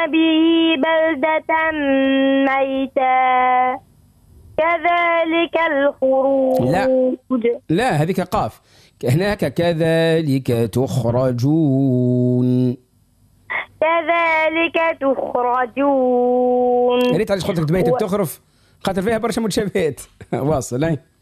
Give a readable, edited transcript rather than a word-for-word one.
به بلدة ميتا كذلك الخروج. لا هذيك قاف، هناك كذلك تخرجون. كذلك تخرجون. يا ريت علاش قلت لك دميتك تخرف، خاطر فيها برشا متشابهات. واصل.